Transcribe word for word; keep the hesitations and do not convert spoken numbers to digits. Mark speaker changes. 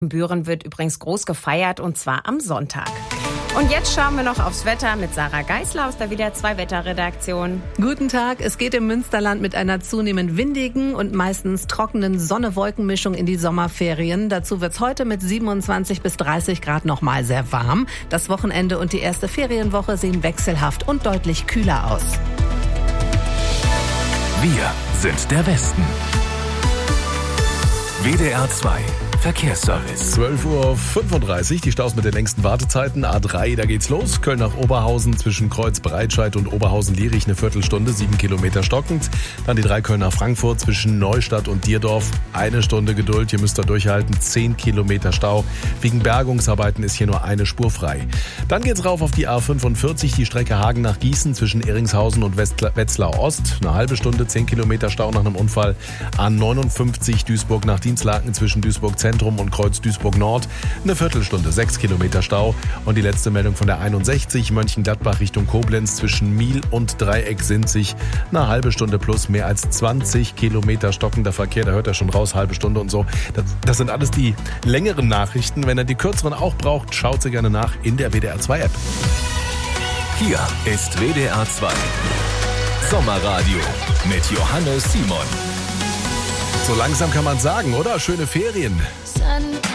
Speaker 1: In Büren wird übrigens groß gefeiert, und zwar am Sonntag. Und jetzt schauen wir noch aufs Wetter mit Sarah Geisler aus der W D R zwei Wetterredaktion.
Speaker 2: Guten Tag, es geht im Münsterland mit einer zunehmend windigen und meistens trockenen Sonne-Wolken-Mischung in die Sommerferien. Dazu wird's heute mit siebenundzwanzig bis dreißig Grad nochmal sehr warm. Das Wochenende und die erste Ferienwoche sehen wechselhaft und deutlich kühler aus.
Speaker 3: Wir sind der Westen. W D R zwei Verkehrsservice.
Speaker 4: zwölf Uhr fünfunddreißig, die Staus mit den längsten Wartezeiten. A drei, da geht's los. Köln nach Oberhausen zwischen Kreuz-Breitscheid und Oberhausen-Lierich eine Viertelstunde, sieben Kilometer stockend. Dann die drei Köln nach Frankfurt zwischen Neustadt und Dierdorf. Eine Stunde Geduld, hier müsst ihr durchhalten. zehn Kilometer Stau. Wegen Bergungsarbeiten ist hier nur eine Spur frei. Dann geht's rauf auf die A fünfundvierzig, die Strecke Hagen nach Gießen zwischen Eringshausen und Wetzlar Ost. Eine halbe Stunde, zehn Kilometer Stau nach einem Unfall. A neunundfünfzig, Duisburg nach Dienstlaken zwischen Duisburg Zentrum und Kreuz Duisburg Nord. Eine Viertelstunde, sechs Kilometer Stau. Und die letzte Meldung von der einundsechzig, Mönchengladbach Richtung Koblenz zwischen Miel und Dreieck Sinzig. Eine halbe Stunde plus mehr als zwanzig Kilometer stockender Verkehr. Da hört er schon raus, halbe Stunde und so. Das, das sind alles die längeren Nachrichten. Wenn er die kürzeren auch braucht, schaut sie gerne nach in der W D R zwei App.
Speaker 3: Hier ist W D R zwei Sommerradio mit Johannes Simon.
Speaker 4: So langsam kann man sagen, oder? Schöne Ferien.